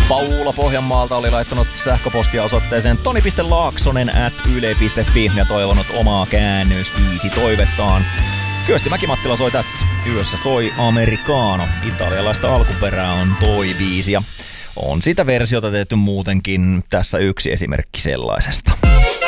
Paula Pohjanmaalta oli laittanut sähköpostia osoitteeseen toni.laaksonen@yle.fi ja toivonut omaa käännösbiisi toivettaan. Kyösti Mäki-Mattila soi tässä. Yössä soi Americano. Italialaista alkuperää on toi biisi ja on sitä versiota tehty muutenkin. Tässä yksi esimerkki sellaisesta.